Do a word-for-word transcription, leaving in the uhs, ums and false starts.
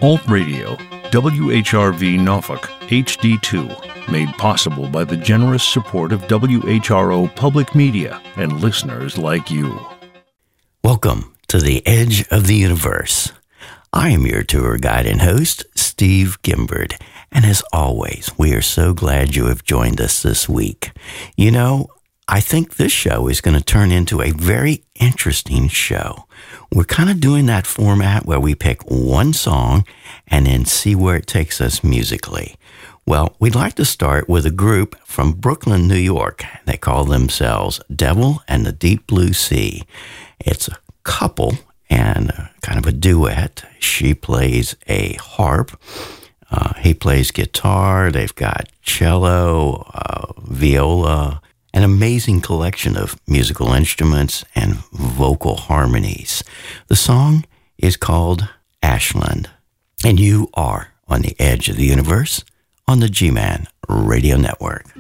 Alt Radio, W H R V Norfolk, H D two, made possible by the generous support of W H R O Public Media and listeners like you. Welcome to the Edge of the Universe. I am your tour guide and host, Steve Gimbard, and as always, we are so glad you have joined us this week. You know, I think this show is going to turn into a very interesting show. We're kind of doing that format where we pick one song and then see where it takes us musically. Well, we'd like to start with a group from Brooklyn, New York. They call themselves Devil and the Deep Blue Sea. It's a couple and kind of a duet. She plays a harp. Uh, he plays guitar. They've got cello, uh, viola, an amazing collection of musical instruments and vocal harmonies. The song is called Ashland, and you are on the Edge of the Universe on the G-Man Radio Network.